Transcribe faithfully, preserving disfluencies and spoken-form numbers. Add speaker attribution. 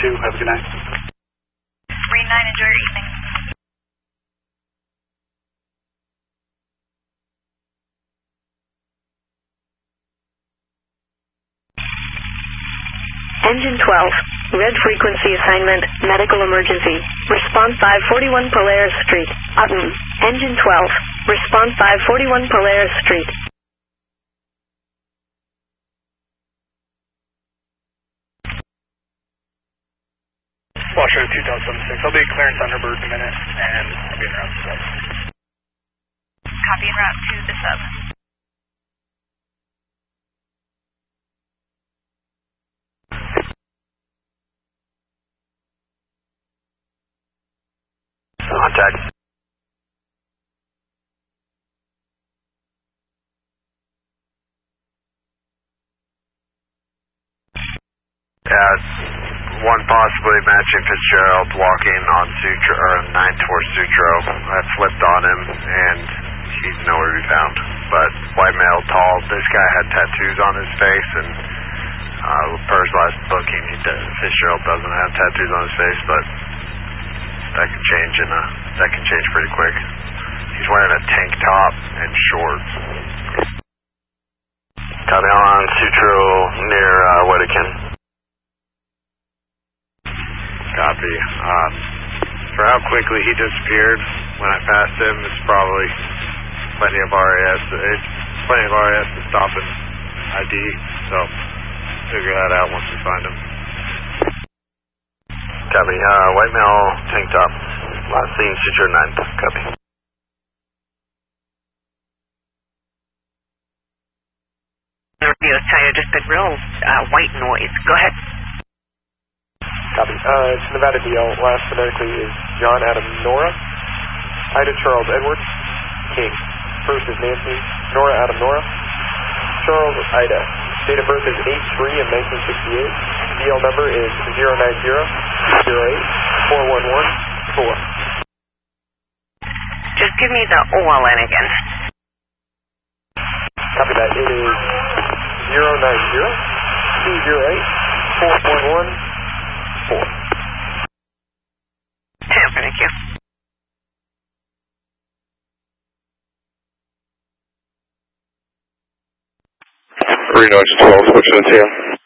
Speaker 1: two. Have a good night.
Speaker 2: Marine nine, enjoy your evening.
Speaker 3: Engine twelve, red frequency assignment, medical emergency. Response five forty-one Polaris Street, Upton. Engine twelve, response five forty-one Polaris Street.
Speaker 1: Washer two thousand seventy-six. I'll be at clearance Thunderbird in a minute, and I'll be in route sub.
Speaker 2: Copy en route to the sub.
Speaker 1: Contact.
Speaker 4: Yeah, one possibly matching Fitzgerald walking on Sutro, or nine towards Sutro. I flipped on him, and he's nowhere to be found. But white male, tall. This guy had tattoos on his face, and uh, per his last booking, he does, Fitzgerald doesn't have tattoos on his face, but that can change in a that can change pretty quick. He's wearing a tank top and shorts.
Speaker 5: Copy on Sutro near uh, Wedekind.
Speaker 4: Copy. Uh, for how quickly he disappeared when I passed him, it's probably plenty of R A S. It's plenty of R A S to stop an I D, so figure that out once we find him.
Speaker 5: Copy. Uh, white male, tank top. Last seen Sutro nine. Copy.
Speaker 6: Radio tire, just a real uh, white noise. Go ahead.
Speaker 7: Copy. Uh, it's Nevada D L. Last phonetically is John Adam Nora. Ida Charles Edward. King. First is Nancy. Nora Adam Nora. Charles Ida. Date of birth is eight three of nineteen sixty-eight. D L number is zero nine zero zero eight four one one four.
Speaker 6: Just give me the O L N again.
Speaker 7: Copy that. It is zero nine zero two zero eight four one one four.
Speaker 6: Thank you.
Speaker 8: Reno twelve, what's the T M?